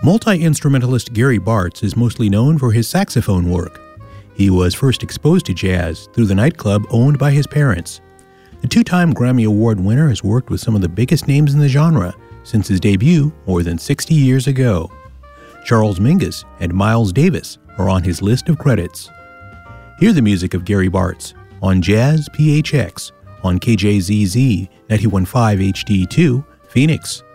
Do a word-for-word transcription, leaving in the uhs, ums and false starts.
Multi-instrumentalist Gary Bartz is mostly known for his saxophone work. He was first exposed to jazz through the nightclub owned by his parents. The two-time Grammy Award winner has worked with some of the biggest names in the genre since his debut more than sixty years ago. Charles Mingus and Miles Davis are on his list of credits. Hear the music of Gary Bartz on Jazz P H X on K J Z Z ninety-one point five H D two, Phoenix.